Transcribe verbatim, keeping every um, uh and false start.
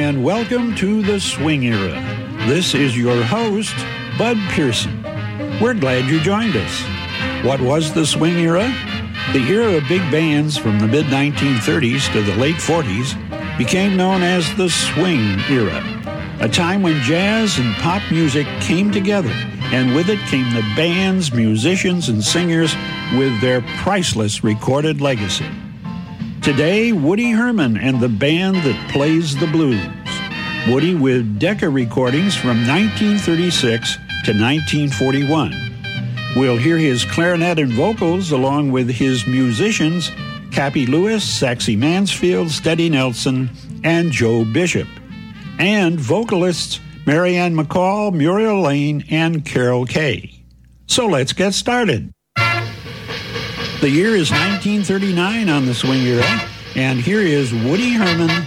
and welcome to the Swing Era. This is your host, Bud Pearson. We're glad you joined us. What was the Swing Era? The era of big bands from the mid nineteen thirties to the late forties became known as the Swing Era, a time when jazz and pop music came together, and with it came the bands, musicians, and singers with their priceless recorded legacy. Today, Woody Herman and the band that plays the blues. Woody with Decca recordings from nineteen thirty-six to nineteen forty-one. We'll hear his clarinet and vocals along with his musicians, Cappy Lewis, Saxy Mansfield, Steady Nelson, and Joe Bishop, and vocalists Marianne McCall, Muriel Lane, and Carol Kay. So let's get started. The year is nineteen thirty-nine on the Swing Era, and here is Woody Herman